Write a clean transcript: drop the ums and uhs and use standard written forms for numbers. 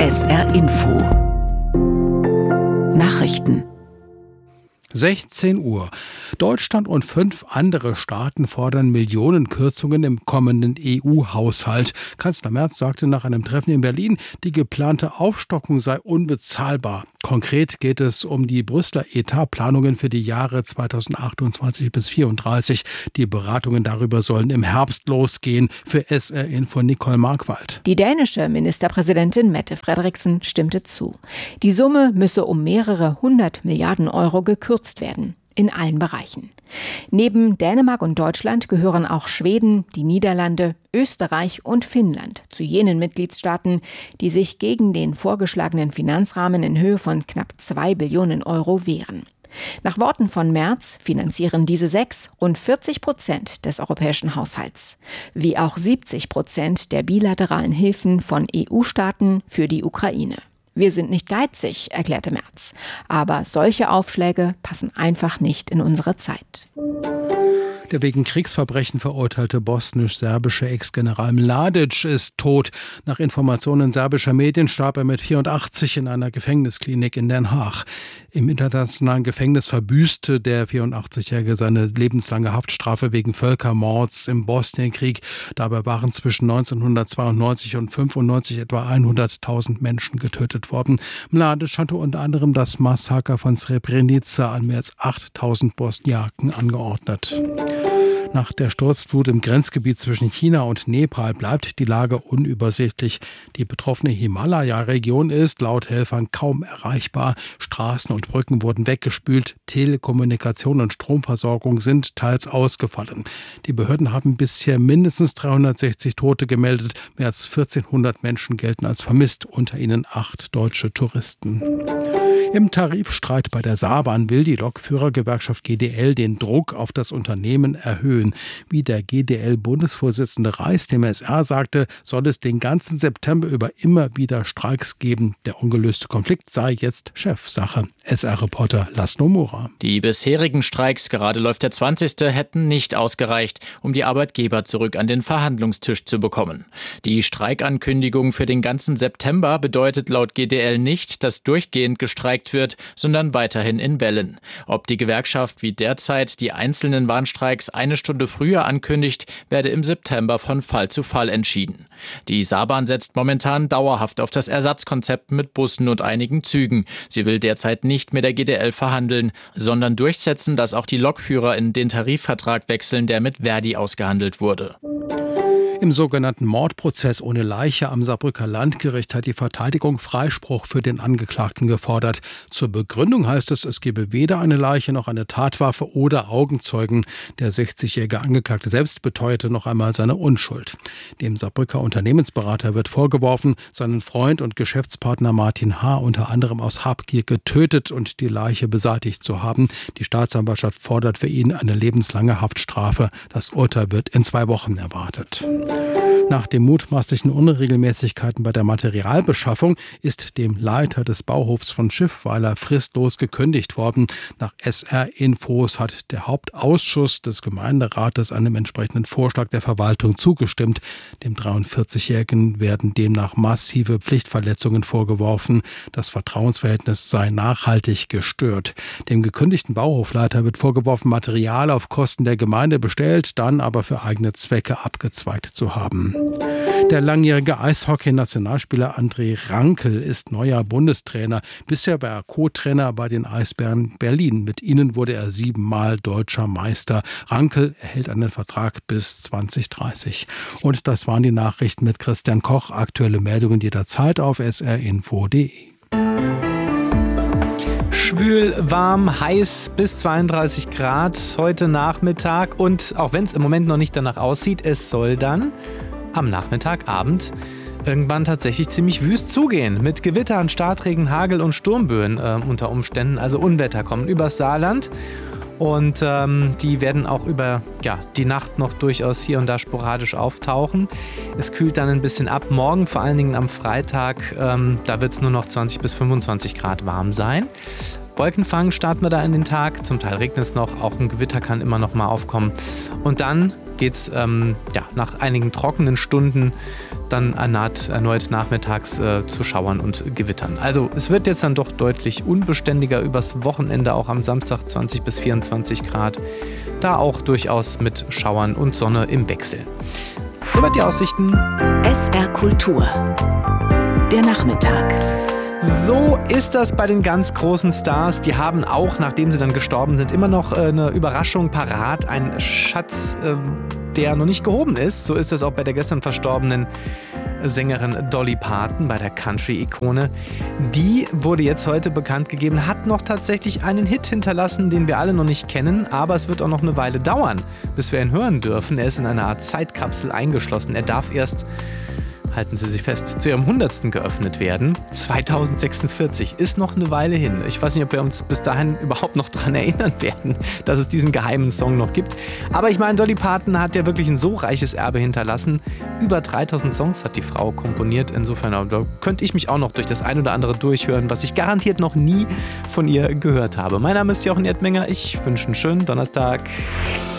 SR Info Nachrichten 16 Uhr. Deutschland und 5 andere Staaten fordern Millionenkürzungen im kommenden EU-Haushalt. Kanzler Merz sagte nach einem Treffen in Berlin, die geplante Aufstockung sei unbezahlbar. Konkret geht es um die Brüsseler Etatplanungen für die Jahre 2028 bis 2034. Die Beratungen darüber sollen im Herbst losgehen. Für SR Info Nicole Markwald. Die dänische Ministerpräsidentin Mette Frederiksen stimmte zu. Die Summe müsse um mehrere 100 Milliarden Euro gekürzt werden. In allen Bereichen. Neben Dänemark und Deutschland gehören auch Schweden, die Niederlande, Österreich und Finnland zu jenen Mitgliedstaaten, die sich gegen den vorgeschlagenen Finanzrahmen in Höhe von knapp 2 Billionen Euro wehren. Nach Worten von Merz finanzieren diese 6 rund 40% des europäischen Haushalts, wie auch 70% der bilateralen Hilfen von EU-Staaten für die Ukraine. Wir sind nicht geizig, erklärte Merz. Aber solche Aufschläge passen einfach nicht in unsere Zeit. Der wegen Kriegsverbrechen verurteilte bosnisch-serbische Ex-General Mladic ist tot. Nach Informationen serbischer Medien starb er mit 84 in einer Gefängnisklinik in Den Haag. Im internationalen Gefängnis verbüßte der 84-Jährige seine lebenslange Haftstrafe wegen Völkermords im Bosnienkrieg. Dabei waren zwischen 1992 und 1995 etwa 100.000 Menschen getötet worden. Mladic hatte unter anderem das Massaker von Srebrenica an mehr als 8.000 Bosniaken angeordnet. Nach der Sturzflut im Grenzgebiet zwischen China und Nepal bleibt die Lage unübersichtlich. Die betroffene Himalaya-Region ist laut Helfern kaum erreichbar. Straßen und Brücken wurden weggespült. Telekommunikation und Stromversorgung sind teils ausgefallen. Die Behörden haben bisher mindestens 360 Tote gemeldet. Mehr als 1400 Menschen gelten als vermisst, unter ihnen 8 deutsche Touristen. Im Tarifstreit bei der Saarbahn will die Lokführergewerkschaft GDL den Druck auf das Unternehmen erhöhen. Wie der GDL-Bundesvorsitzende Reis dem SR sagte, soll es den ganzen September über immer wieder Streiks geben. Der ungelöste Konflikt sei jetzt Chefsache. SR-Reporter Laszlo Mura. Die bisherigen Streiks, gerade läuft der 20., hätten nicht ausgereicht, um die Arbeitgeber zurück an den Verhandlungstisch zu bekommen. Die Streikankündigung für den ganzen September bedeutet laut GDL nicht, dass durchgehend gestreikt wird, sondern weiterhin in Wellen. Ob die Gewerkschaft wie derzeit die einzelnen Warnstreiks eine Stunde früher ankündigt, werde im September von Fall zu Fall entschieden. Die Saarbahn setzt momentan dauerhaft auf das Ersatzkonzept mit Bussen und einigen Zügen. Sie will derzeit nicht mit der GDL verhandeln, sondern durchsetzen, dass auch die Lokführer in den Tarifvertrag wechseln, der mit Verdi ausgehandelt wurde. Im sogenannten Mordprozess ohne Leiche am Saarbrücker Landgericht hat die Verteidigung Freispruch für den Angeklagten gefordert. Zur Begründung heißt es, es gebe weder eine Leiche noch eine Tatwaffe oder Augenzeugen. Der 60-jährige Angeklagte selbst beteuerte noch einmal seine Unschuld. Dem Saarbrücker Unternehmensberater wird vorgeworfen, seinen Freund und Geschäftspartner Martin H. unter anderem aus Habgier getötet und die Leiche beseitigt zu haben. Die Staatsanwaltschaft fordert für ihn eine lebenslange Haftstrafe. Das Urteil wird in 2 Wochen erwartet. Nach den mutmaßlichen Unregelmäßigkeiten bei der Materialbeschaffung ist dem Leiter des Bauhofs von Schiffweiler fristlos gekündigt worden. Nach SR-Infos hat der Hauptausschuss des Gemeinderates einem entsprechenden Vorschlag der Verwaltung zugestimmt. Dem 43-Jährigen werden demnach massive Pflichtverletzungen vorgeworfen. Das Vertrauensverhältnis sei nachhaltig gestört. Dem gekündigten Bauhofleiter wird vorgeworfen, Material auf Kosten der Gemeinde bestellt, dann aber für eigene Zwecke abgezweigt zu haben. Der langjährige Eishockey-Nationalspieler André Rankel ist neuer Bundestrainer. Bisher war er Co-Trainer bei den Eisbären Berlin. Mit ihnen wurde er 7-mal deutscher Meister. Rankel erhält einen Vertrag bis 2030. Und das waren die Nachrichten mit Christian Koch. Aktuelle Meldungen jederzeit auf srinfo.de. Schwül, warm, heiß bis 32 Grad heute Nachmittag und auch wenn es im Moment noch nicht danach aussieht, es soll dann am Nachmittagabend irgendwann tatsächlich ziemlich wüst zugehen. Mit Gewittern, Starkregen, Hagel und Sturmböen unter Umständen, also Unwetter kommen übers Saarland. Und die werden auch über die Nacht noch durchaus hier und da sporadisch auftauchen. Es kühlt dann ein bisschen ab. Morgen, vor allen Dingen am Freitag, da wird es nur noch 20 bis 25 Grad warm sein. Wolkenfang starten wir da in den Tag. Zum Teil regnet es noch. Auch ein Gewitter kann immer noch mal aufkommen. Und dann geht's nach einigen trockenen Stunden dann erneut nachmittags zu Schauern und Gewittern. Also es wird jetzt dann doch deutlich unbeständiger übers Wochenende, auch am Samstag 20 bis 24 Grad. Da auch durchaus mit Schauern und Sonne im Wechsel. Soweit die Aussichten. SR Kultur. Der Nachmittag. So ist das bei den ganz großen Stars. Die haben auch, nachdem sie dann gestorben sind, immer noch eine Überraschung parat. Ein Schatz, der noch nicht gehoben ist. So ist es auch bei der gestern verstorbenen Sängerin Dolly Parton, bei der Country-Ikone. Die wurde jetzt heute bekannt gegeben, hat noch tatsächlich einen Hit hinterlassen, den wir alle noch nicht kennen. Aber es wird auch noch eine Weile dauern, bis wir ihn hören dürfen. Er ist in einer Art Zeitkapsel eingeschlossen. Er darf erst, halten Sie sich fest, zu ihrem 100. geöffnet werden. 2046 ist noch eine Weile hin. Ich weiß nicht, ob wir uns bis dahin überhaupt noch dran erinnern werden, dass es diesen geheimen Song noch gibt. Aber ich meine, Dolly Parton hat ja wirklich ein so reiches Erbe hinterlassen. Über 3000 Songs hat die Frau komponiert. Insofern, da könnte ich mich auch noch durch das ein oder andere durchhören, was ich garantiert noch nie von ihr gehört habe. Mein Name ist Jochen Erdmenger. Ich wünsche einen schönen Donnerstag.